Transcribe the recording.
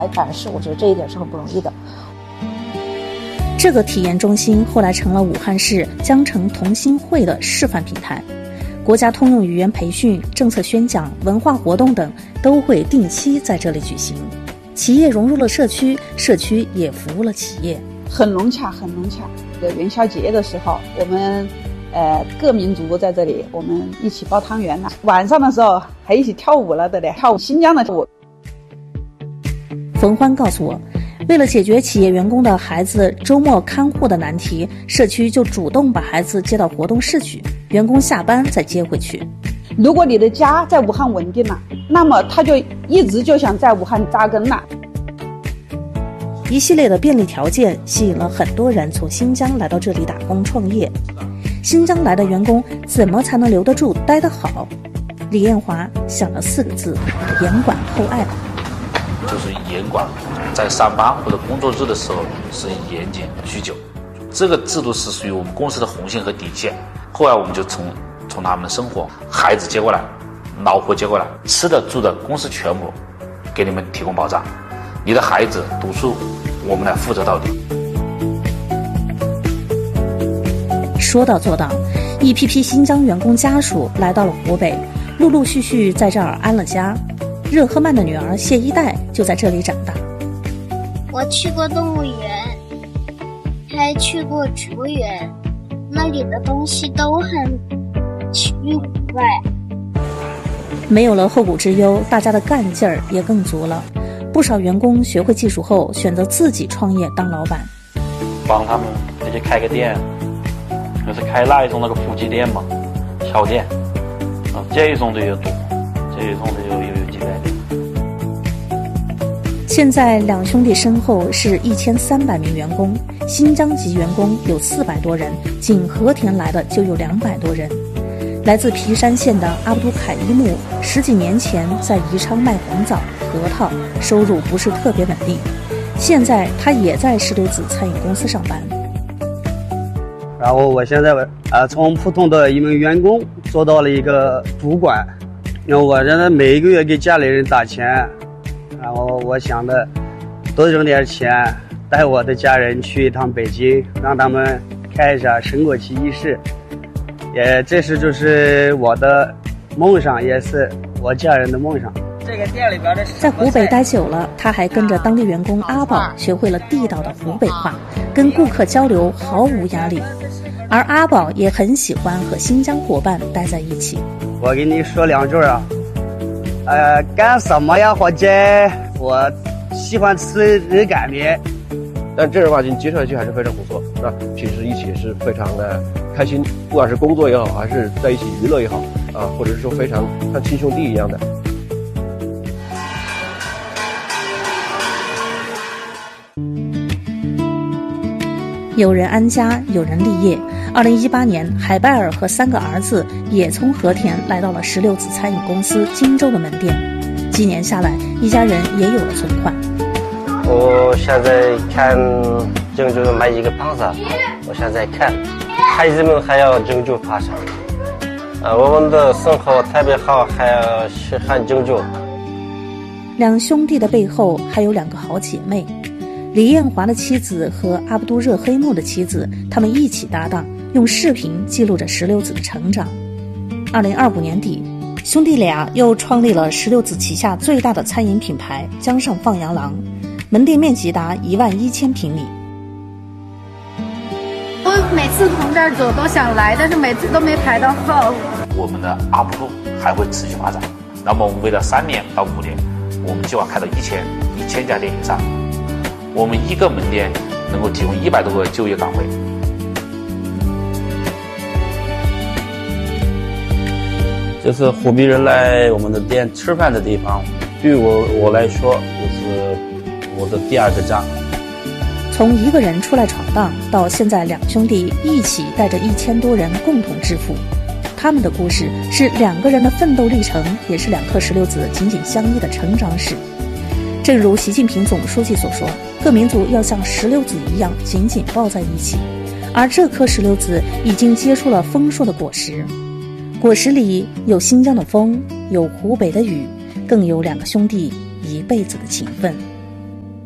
来展示，我觉得这一点是很不容易的。 这个体验中心后来成了武汉市江城同心会的示范平台，国家通用语言培训、政策宣讲、文化活动等都会定期在这里举行。企业融入了社区，社区也服务了企业， 很融洽，很融洽。元宵节的时候，我们各民族在这里，我们一起包汤圆了。晚上的时候还一起跳舞了的嘞，跳舞新疆的舞。 冯欢告诉我，为了解决企业员工的孩子周末看护的难题，社区就主动把孩子接到活动室去，员工下班再接回去。 如果你的家在武汉稳定了，那么他就一直就想在武汉扎根了。 一系列的便利条件吸引了很多人从新疆来到这里打工创业。新疆来的员工怎么才能留得住、待得好？李艳华想了4个字：严管厚爱。 就是严管，在上班或者工作日的时候是严谨许久，这个制度是属于我们公司的红线和底线。后来我们就从他们的生活，孩子接过来，老婆接过来，吃的住的公司全部给你们提供保障，你的孩子读书我们来负责到底。 说到做到，一批批新疆员工家属来到了湖北，陆陆续续在这儿安了家。热赫曼的女儿谢一代就在这里长大。 我去过动物园，还去过植物园，那里的东西都很奇遇古怪。 没有了后顾之忧，大家的干劲儿也更足了。不少员工学会技术后，选择自己创业当老板， 帮他们直接开个店，就是开那一种那个夫妻店嘛，小店啊，这一种的也多，这一种的有几百店。 现在两兄弟身后是1300名员工，新疆籍员工有400多人，仅和田来的就有200多人。来自皮山县的阿卜杜凯伊木10几年前在宜昌卖红枣、核桃，收入不是特别稳定。现在他也在石榴子餐饮公司上班。 然后我现在从普通的一名员工做到了一个主管，因为我现在每一个月给家里人打钱，然后我想的多挣点钱，带我的家人去一趟北京，让他们看一下升国旗仪式。也这是就是我的梦想，也是我家人的梦想。这个店里边的在湖北待久了，他还跟着当地员工阿宝学会了地道的湖北话，跟顾客交流毫无压力。而阿宝也很喜欢和新疆伙伴待在一起。 我给你说2句啊，干什么呀，伙计？我喜欢吃热干面。 但正儿八经接触下去还是非常不错，是吧？平时一起也是非常的开心，不管是工作也好，还是在一起娱乐也好，或者是说非常像亲兄弟一样的。 有人安家，有人立业。2018年，海拜尔和3个儿子也从和田来到了石榴子餐饮公司荆州的门店。几年下来，一家人也有了存款。 我现在看郑州买一个房子，我现在看孩子们还要郑州发展，我们的生活特别好，还要喜欢郑州。 两兄弟的背后还有2个好姐妹，李艳华的妻子和阿卜杜热黑木的妻子，他们一起搭档，用视频记录着石榴子的成长。2025年底，兄弟俩又创立了石榴子旗下最大的餐饮品牌江上放羊郎，门店面积达11000平米。 我每次从这儿走都想来，但是每次都没排到号。 我们的阿卜杜还会持续发展，那么我们未来3年到5年，我们计划开到1000家店以上。我们一个门店能够提供100多个就业岗位。 这是湖北人来我们的店吃饭的地方，对我来说就是我的第2个家。 从一个人出来闯荡，到现在两兄弟一起带着1000多人共同致富。他们的故事是2个人的奋斗历程，也是2颗石榴子紧紧相依的成长史。正如习近平总书记所说，各民族要像石榴子一样紧紧抱在一起，而这颗石榴子已经结出了丰硕的果实。果实里有新疆的风，有湖北的雨，更有2个兄弟一辈子的情分。